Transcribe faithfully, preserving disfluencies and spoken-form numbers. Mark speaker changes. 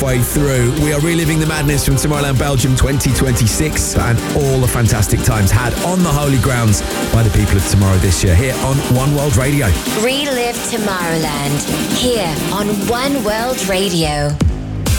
Speaker 1: halfway through. We are reliving the madness from Tomorrowland Belgium twenty twenty-six and all the fantastic times had on the holy grounds by the people of Tomorrow this year here on One World Radio.
Speaker 2: Relive Tomorrowland here on One World Radio.